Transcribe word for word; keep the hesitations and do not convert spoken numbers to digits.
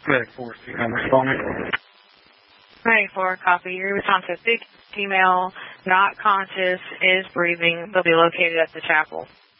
Medic four, speak on responding. Medic four, copy. Your response is big female, not conscious, is breathing. They'll be located at the chapel.